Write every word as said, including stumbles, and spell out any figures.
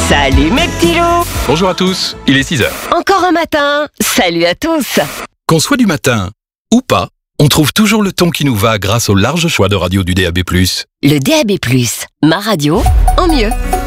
Salut mes petits loups. Bonjour à tous, il est six heures. Encore un matin. Salut à tous. Qu'on soit du matin ou pas, on trouve toujours le ton qui nous va grâce au large choix de radio du D A B plus. Le D A B plus, ma radio en mieux.